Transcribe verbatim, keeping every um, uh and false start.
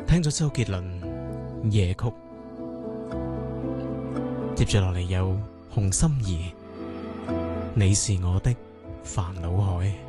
聽咗周杰倫夜曲，接住落嚟有洪心怡，你是我的煩惱海。